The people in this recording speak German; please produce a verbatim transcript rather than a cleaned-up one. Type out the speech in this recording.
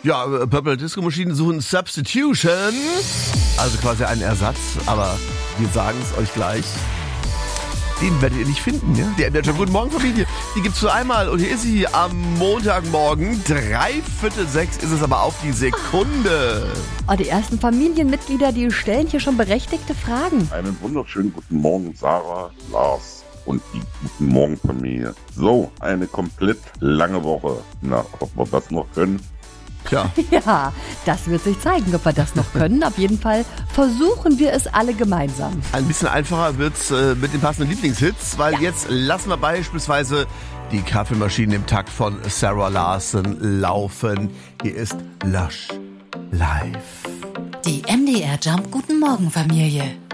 Ja, Purple Disco Machine suchen Substitution, also quasi einen Ersatz, aber wir sagen es euch gleich. Den werdet ihr nicht finden, ja? Die M D R Jam Guten Morgen Familie, die gibt's nur einmal und hier ist sie am Montagmorgen. Drei Viertel sechs ist es aber auf die Sekunde. Oh, die ersten Familienmitglieder, die stellen hier schon berechtigte Fragen. Einen wunderschönen guten Morgen, Sarah, Lars und die Guten Morgen Familie. So, eine komplett lange Woche. Na, ob wir das noch können? Tja. Ja, das wird sich zeigen, ob wir das noch können. Auf jeden Fall versuchen wir es alle gemeinsam. Ein bisschen einfacher wird's äh, mit den passenden Lieblingshits, weil ja. Jetzt lassen wir beispielsweise die Kaffeemaschine im Takt von Sarah Larson laufen. Hier ist Lush live. Die M D R Jam Guten Morgen Familie.